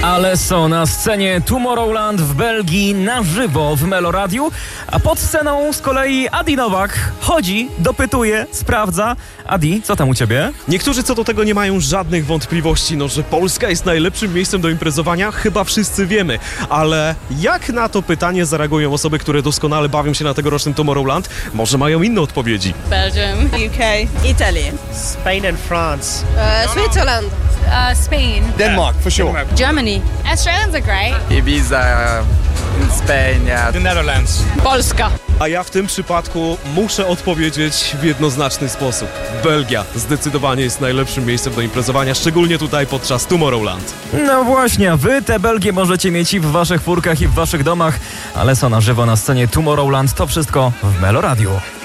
Alesso na scenie Tomorrowland w Belgii na żywo w Meloradiu, a pod sceną z kolei Adi Nowak chodzi, dopytuje, sprawdza. Adi, co tam u ciebie? Niektórzy co do tego nie mają żadnych wątpliwości, że Polska jest najlepszym miejscem do imprezowania, chyba wszyscy wiemy, ale jak na to pytanie zareagują osoby, które doskonale bawią się na tegorocznym Tomorrowland? Może mają inne odpowiedzi. Belgium, UK, Italy, Spain and France. Switzerland, Spain. Denmark, for sure. Germany, Australians are great. Ibiza, Spain, yeah. The Netherlands. Polska. A ja w tym przypadku muszę odpowiedzieć w jednoznaczny sposób. Belgia zdecydowanie jest najlepszym miejscem do imprezowania, szczególnie tutaj podczas Tomorrowland. No właśnie, a wy tę Belgię możecie mieć i w waszych furkach, i w waszych domach. Alesso na żywo na scenie Tomorrowland. To wszystko w Meloradiu.